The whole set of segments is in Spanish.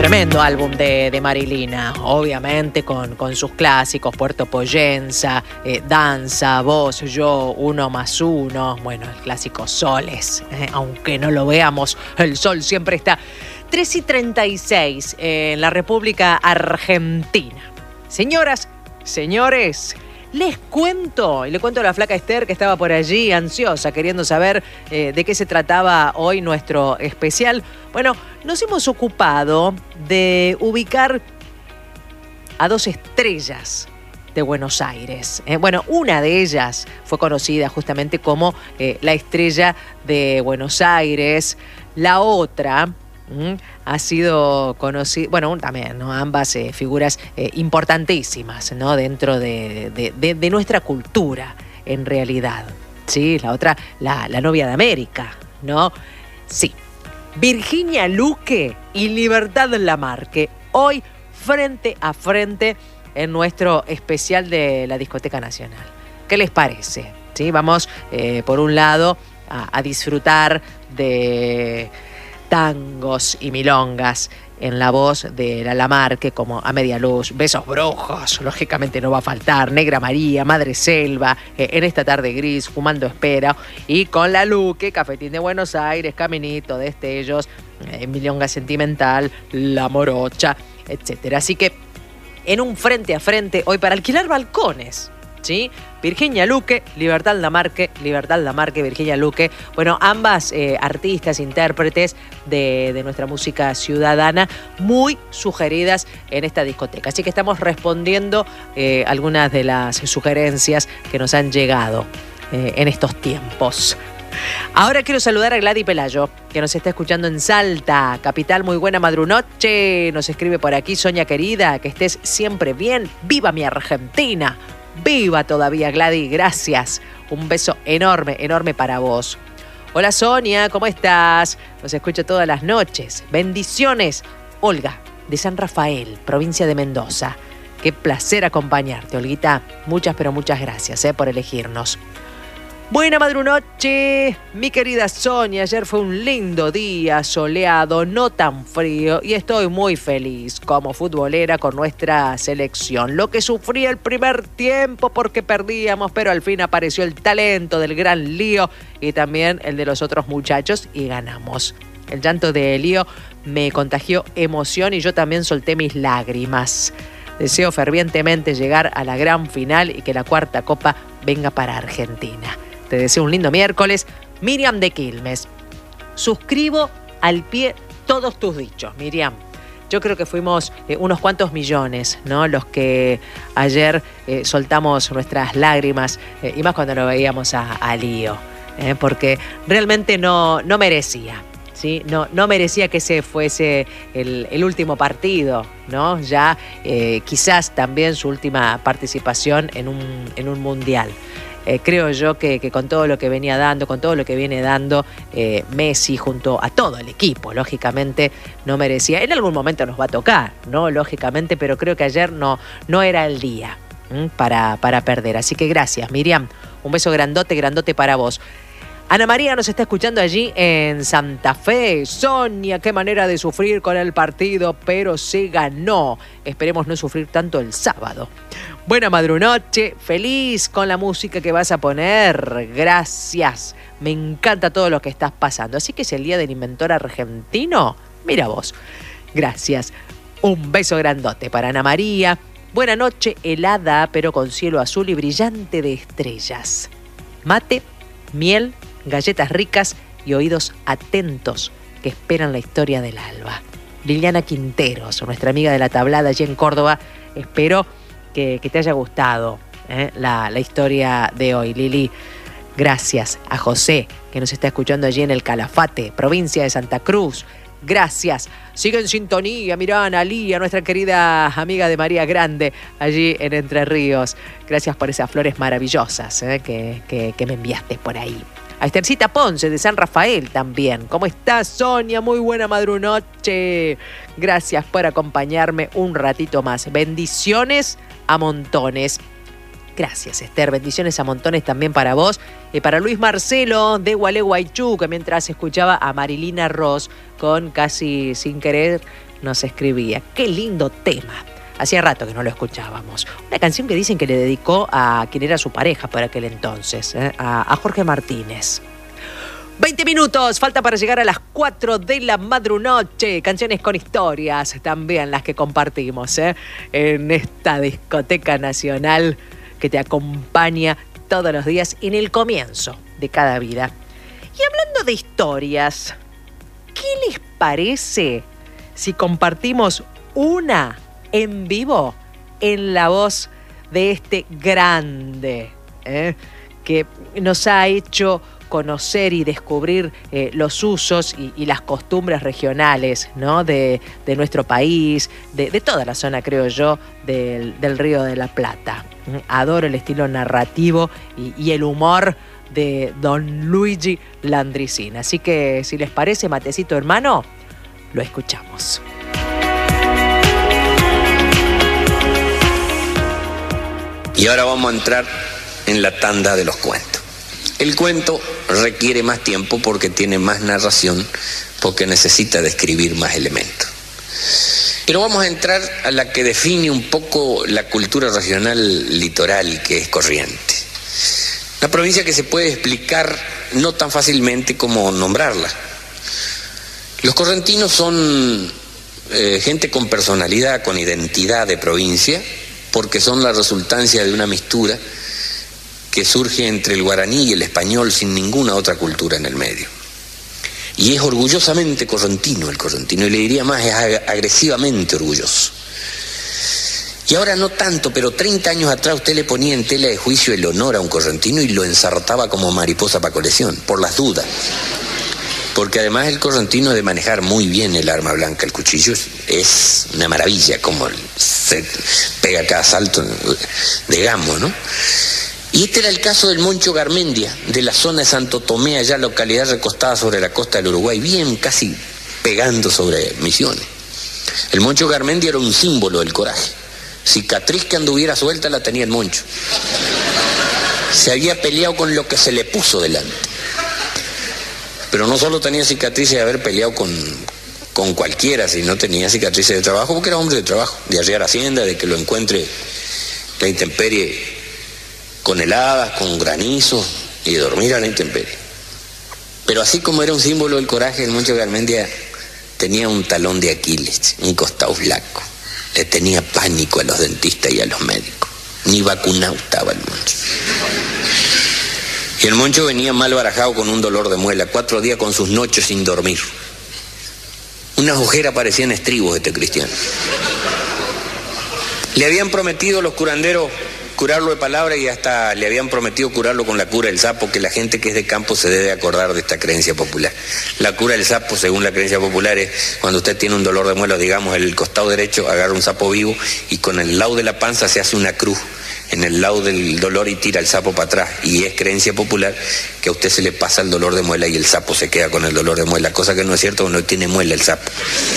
Tremendo álbum de Marilina, obviamente con sus clásicos, Puerto Poyenza, Danza, Vos, Yo, Uno más Uno, bueno, el clásico Soles, aunque no lo veamos, el sol siempre está. 3:36 en la República Argentina. Señoras, señores, les cuento, y le cuento a la flaca Esther que estaba por allí ansiosa, queriendo saber de qué se trataba hoy nuestro especial. Bueno, nos hemos ocupado de ubicar a dos estrellas de Buenos Aires. Bueno, una de ellas fue conocida justamente como la estrella de Buenos Aires. La otra ha sido conocida, bueno, también, ¿no? Ambas figuras importantísimas, ¿no? Dentro de nuestra cultura, en realidad. Sí, la otra, la novia de América, ¿no? Sí. Virginia Luque y Libertad Lamarque, hoy frente a frente en nuestro especial de la Discoteca Nacional. ¿Qué les parece? ¿Sí? Vamos, por un lado, a disfrutar de tangos y milongas en la voz de la Lamarque, como A Media Luz, Besos Brujos, lógicamente no va a faltar, Negra María, Madre Selva, En esta tarde gris, Fumando Espera, y con la Luque, Cafetín de Buenos Aires, Caminito, Destellos, Milonga Sentimental, La Morocha, etc. Así que en un frente a frente hoy para alquilar balcones, ¿sí? Virginia Luque, Libertad Lamarque, Virginia Luque. Bueno, ambas artistas, intérpretes de nuestra música ciudadana, muy sugeridas en esta discoteca. Así que estamos respondiendo algunas de las sugerencias que nos han llegado en estos tiempos. Ahora quiero saludar a Gladys Pelayo, que nos está escuchando en Salta, capital. Muy buena madrunoche. Nos escribe por aquí: Sonia querida, que estés siempre bien. ¡Viva mi Argentina! ¡Viva todavía, Gladys! Gracias. Un beso enorme, enorme para vos. Hola, Sonia, ¿cómo estás? Nos escucho todas las noches. Bendiciones. Olga, de San Rafael, provincia de Mendoza. Qué placer acompañarte, Olguita. Muchas, pero muchas gracias por elegirnos. Buena madrunoche, mi querida Sonia. Ayer fue un lindo día, soleado, no tan frío, y estoy muy feliz como futbolera con nuestra selección. Lo que sufrí el primer tiempo porque perdíamos, pero al fin apareció el talento del gran Lío y también el de los otros muchachos y ganamos. El llanto de Lío me contagió emoción y yo también solté mis lágrimas. Deseo fervientemente llegar a la gran final y que la cuarta copa venga para Argentina. Te deseo un lindo miércoles. Miriam de Quilmes. Suscribo al pie todos tus dichos, Miriam. Yo creo que fuimos unos cuantos millones, ¿no? Los que ayer soltamos nuestras lágrimas, y más cuando lo veíamos a Lío, porque realmente no merecía, ¿sí? No merecía que ese fuese el último partido, ¿no? Ya quizás también su última participación en un mundial. Creo yo que con todo lo que venía dando, con todo lo que viene dando Messi junto a todo el equipo, lógicamente no merecía. En algún momento nos va a tocar, ¿no? Lógicamente, pero creo que ayer no era el día para perder. Así que gracias, Miriam. Un beso grandote, grandote para vos. Ana María nos está escuchando allí en Santa Fe. Sonia, qué manera de sufrir con el partido, pero se ganó. Esperemos no sufrir tanto el sábado. Buena madrunoche, feliz con la música que vas a poner. Gracias. Me encanta todo lo que estás pasando. Así que es el día del inventor argentino. Mira vos. Gracias. Un beso grandote para Ana María. Buena noche, helada, pero con cielo azul y brillante de estrellas. Mate, miel, galletas ricas y oídos atentos que esperan la historia del alba. Liliana Quinteros, nuestra amiga de la tablada allí en Córdoba. Espero que te haya gustado la historia de hoy, Lili. Gracias a José, que nos está escuchando allí en el Calafate, provincia de Santa Cruz. Gracias. Sigue en sintonía, mirá, Analía, nuestra querida amiga de María Grande, allí en Entre Ríos. Gracias por esas flores maravillosas que me enviaste por ahí. A Esthercita Ponce, de San Rafael también. ¿Cómo estás, Sonia? Muy buena madrunoche. Gracias por acompañarme un ratito más. Bendiciones a montones. Gracias, Esther. Bendiciones a montones también para vos. Y para Luis Marcelo, de Gualeguaychú, que mientras escuchaba a Marilina Ross con Casi Sin Querer, nos escribía. Qué lindo tema. Hacía rato que no lo escuchábamos. Una canción que dicen que le dedicó a quien era su pareja por aquel entonces, a Jorge Martínez. 20 minutos, falta para llegar a las 4 de la madrunoche. Canciones con historias también las que compartimos en esta discoteca nacional que te acompaña todos los días en el comienzo de cada vida. Y hablando de historias, ¿qué les parece si compartimos una en vivo en la voz de este grande que nos ha hecho conocer y descubrir los usos y las costumbres regionales, ¿no? de nuestro país, de toda la zona, creo yo, del Río de la Plata? Adoro el estilo narrativo y el humor de don Luigi Landricina. Así que, si les parece, matecito hermano, lo escuchamos. Y ahora vamos a entrar en la tanda de los cuentos. El cuento requiere más tiempo porque tiene más narración, porque necesita describir más elementos. Pero vamos a entrar a la que define un poco la cultura regional litoral, que es Corrientes. Una provincia que se puede explicar no tan fácilmente como nombrarla. Los correntinos son gente con personalidad, con identidad de provincia, porque son la resultancia de una mistura que surge entre el guaraní y el español sin ninguna otra cultura en el medio. Y es orgullosamente correntino el correntino, y le diría más, es agresivamente orgulloso. Y ahora no tanto, pero 30 años atrás usted le ponía en tela de juicio el honor a un correntino y lo ensartaba como mariposa para colección, por las dudas. Porque además el correntino de manejar muy bien el arma blanca, el cuchillo, es una maravilla, como se pega cada salto de gamo, ¿no? Y este era el caso del Moncho Garmendia, de la zona de Santo Tomé, allá localidad recostada sobre la costa del Uruguay, bien casi pegando sobre Misiones. El Moncho Garmendia era un símbolo del coraje. Cicatriz que anduviera suelta la tenía el Moncho. Se había peleado con lo que se le puso delante. Pero no solo tenía cicatrices de haber peleado con cualquiera, sino tenía cicatrices de trabajo, porque era hombre de trabajo, de arriar hacienda, de que lo encuentre la intemperie con heladas, con granizo, y de dormir a la intemperie. Pero así como era un símbolo del coraje, el Moncho Garmendia tenía un talón de Aquiles, un costado flaco. Le tenía pánico a los dentistas y a los médicos. Ni vacunado estaba el Moncho. Y el Moncho venía mal barajado con un dolor de muela, 4 días con sus noches sin dormir. Unas ojeras parecían estribos de este cristiano. Le habían prometido los curanderos curarlo de palabra, y hasta le habían prometido curarlo con la cura del sapo, que la gente que es de campo se debe acordar de esta creencia popular. La cura del sapo, según la creencia popular, es cuando usted tiene un dolor de muela, digamos, el costado derecho, agarra un sapo vivo y con el lado de la panza se hace una cruz en el lado del dolor y tira el sapo para atrás. Y es creencia popular que a usted se le pasa el dolor de muela y el sapo se queda con el dolor de muela, cosa que no es cierto, no tiene muela el sapo.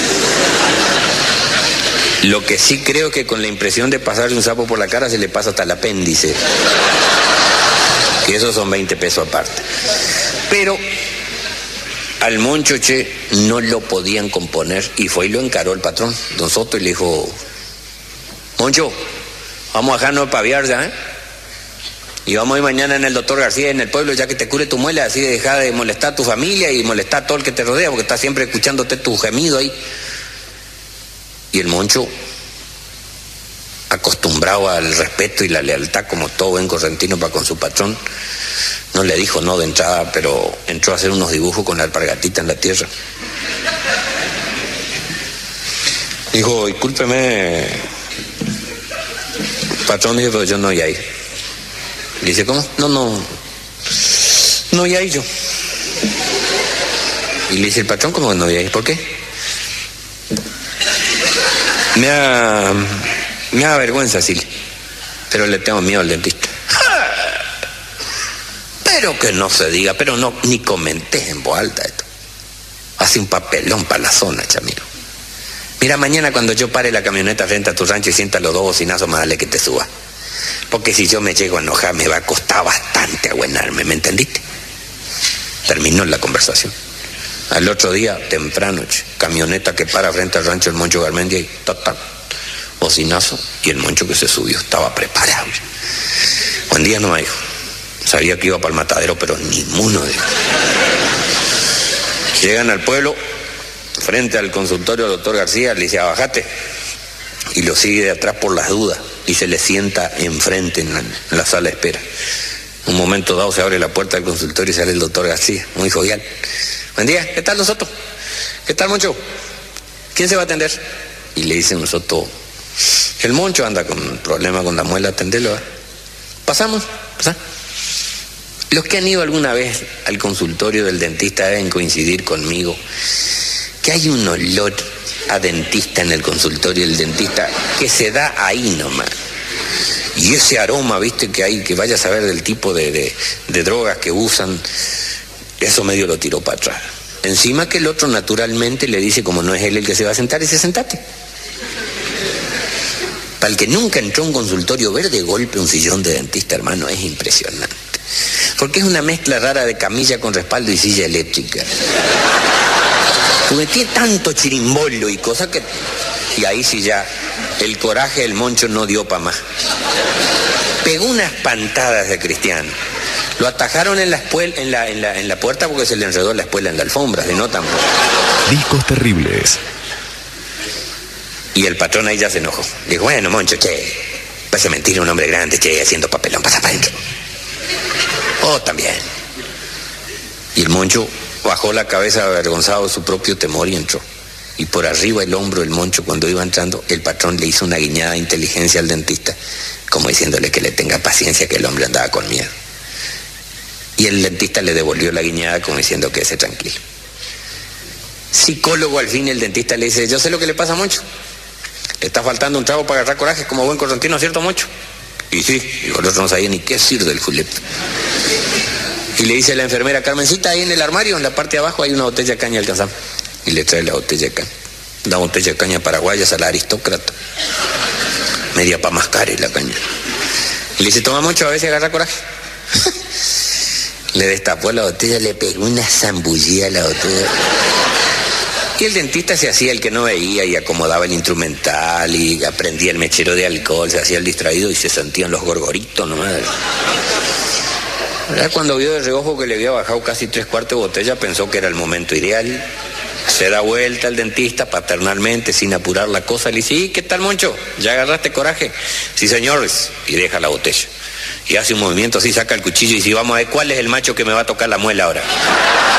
Lo que sí creo que con la impresión de pasarse un sapo por la cara se le pasa hasta el apéndice. Que esos son 20 pesos aparte. Pero al Moncho, no lo podían componer, y fue y lo encaró el patrón, don Soto, y le dijo: Moncho, vamos a dejarnos de paviar ya, y vamos a ir mañana en el doctor García en el pueblo, ya que te cure tu muela, así de dejar de molestar a tu familia y molestar a todo el que te rodea, porque está siempre escuchándote tu gemido ahí. Y el Moncho, acostumbrado al respeto y la lealtad como todo buen correntino para con su patrón, no le dijo no de entrada, pero entró a hacer unos dibujos con la alpargatita en la tierra. Dijo: discúlpeme, patrón, dijo, pero yo no voy a ir. Le dice: ¿cómo? No voy a ir yo. Y le dice el patrón: ¿cómo que no voy a ir? ¿Por qué? Me da vergüenza, Silvia, pero le tengo miedo al dentista. Pero que no se diga, pero no, ni comenté en voz alta esto. Hace un papelón para la zona, chamiro. Mira, mañana cuando yo pare la camioneta frente a tu rancho y sienta los 2 bocinazos, más dale que te suba. Porque si yo me llego a enojar, me va a costar bastante abuenarme, ¿me entendiste? Terminó la conversación. Al otro día, temprano, camioneta que para frente al rancho del Moncho Garmendia y tac, bocinazo, y el Moncho que se subió estaba preparado. Buen día nomás, hijo. Sabía que iba para el matadero, pero ninguno de ellos. Llegan al pueblo, frente al consultorio del doctor García, le dice, bájate. Y lo sigue de atrás por las dudas y se le sienta enfrente en la sala de espera. Un momento dado se abre la puerta del consultorio y sale el doctor García, muy jovial. Buen día, ¿qué tal nosotros? ¿Qué tal, Moncho? ¿Quién se va a atender? Y le dice nosotros, el Moncho anda con un problema con la muela, atenderlo. Pasamos. Los que han ido alguna vez al consultorio del dentista deben coincidir conmigo que hay un olor a dentista en el consultorio del dentista que se da ahí nomás. Y ese aroma, viste, que hay, que vaya a saber del tipo de drogas que usan, eso medio lo tiró para atrás. Encima que el otro naturalmente le dice, como no es él el que se va a sentar, dice, sentate. Para el que nunca entró a un consultorio, ver de golpe un sillón de dentista, hermano, es impresionante. Porque es una mezcla rara de camilla con respaldo y silla eléctrica. Porque tiene tanto chirimbolo y cosas que... Y ahí sí ya, el coraje del Moncho no dio para más. Pegó unas pantadas de Cristiano. Lo atajaron en la puerta porque se le enredó la espuela en la alfombra, de no tampoco. Discos terribles. Y el patrón ahí ya se enojó. Dijo, bueno, Moncho, vas a mentir a un hombre grande, haciendo papelón, pasa para adentro. Oh, también. Y el Moncho bajó la cabeza avergonzado de su propio temor y entró. Y por arriba el hombro del Moncho, cuando iba entrando, el patrón le hizo una guiñada de inteligencia al dentista, como diciéndole que le tenga paciencia, que el hombre andaba con miedo. Y el dentista le devolvió la guiñada como diciendo que quédese tranquilo. Psicólogo, al fin el dentista le dice, yo sé lo que le pasa a Moncho. Le está faltando un trago para agarrar coraje como buen correntino, ¿cierto, Moncho? Y sí, digo, el otro no sabía ni qué decir del julepe. Y le dice a la enfermera, Carmencita, ahí en el armario, en la parte de abajo, hay una botella de caña alcanzamos. Y le trae la botella de caña. Una botella de caña paraguaya, a la aristócrata. Media pa' mascar la caña. Y le dice, toma Moncho, a ver si agarra coraje. Le destapó la botella, le pegó una zambullida a la botella. Y el dentista se hacía el que no veía y acomodaba el instrumental y aprendía el mechero de alcohol, se hacía el distraído y se sentían los gorgoritos nomás. Cuando vio de reojo que le había bajado casi 3/4 de botella, pensó que era el momento ideal. Se da vuelta al dentista paternalmente, sin apurar la cosa, le dice, ¿y qué tal, Moncho? ¿Ya agarraste coraje? Sí, señores. Y deja la botella. Y hace un movimiento así, saca el cuchillo y dice, vamos a ver cuál es el macho que me va a tocar la muela ahora.